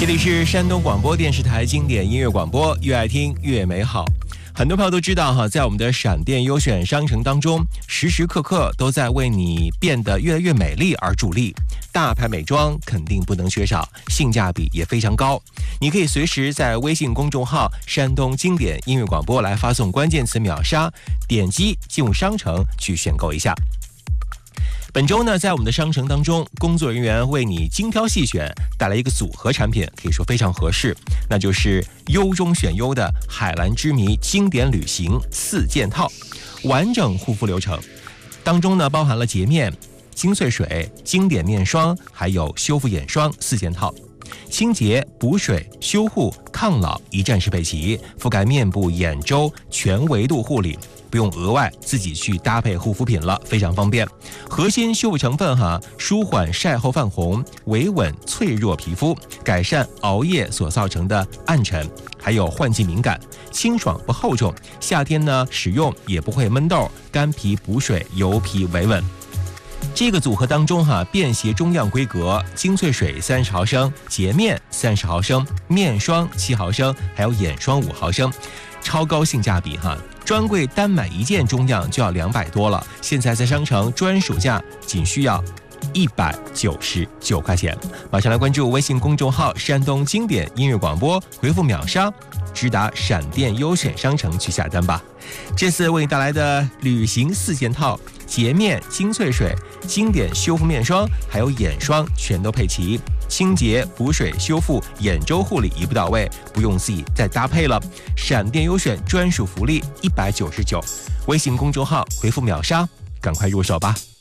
这里是山东广播电视台经典音乐广播，越爱听越美好。很多朋友都知道哈，在我们的闪电优选商城当中，时时刻刻都在为你变得越来越美丽而助力。大牌美妆肯定不能缺少，性价比也非常高。你可以随时在微信公众号山东经典音乐广播来发送关键词秒杀，点击进入商城去选购一下。本周呢，在我们的商城当中，工作人员为你精挑细选，带来一个组合产品，可以说非常合适，那就是优中选优的海蓝之谜经典旅行4件套，完整护肤流程当中呢，包含了洁面、精粹水、经典面霜，还有修复眼霜4件套。清洁、补水、修护、抗老一站式配齐，覆盖面部、眼周全维度护理，不用额外自己去搭配护肤品了，非常方便。核心修复成分舒缓晒后泛红，维稳脆弱皮肤，改善熬夜所造成的暗沉，还有换季敏感，清爽不厚重，夏天呢使用也不会闷痘，干皮补水，油皮维稳。这个组合当中便携中样规格，精粹水30毫升，洁面30毫升，面霜7毫升，还有眼霜5毫升，超高性价比专柜单买1件中样就要200多了，现在在商城专属价仅需要199块钱。马上来关注微信公众号山东经典音乐广播，回复秒杀直达闪电优选商城去下单吧。这次为你带来的旅行4件套，洁面、精粹水、经典修复面霜还有眼霜全都配齐，清洁、补水、修复、眼周护理一步到位，不用自己再搭配了。闪电优选专属福利199，微信公众号回复秒杀，赶快入手吧。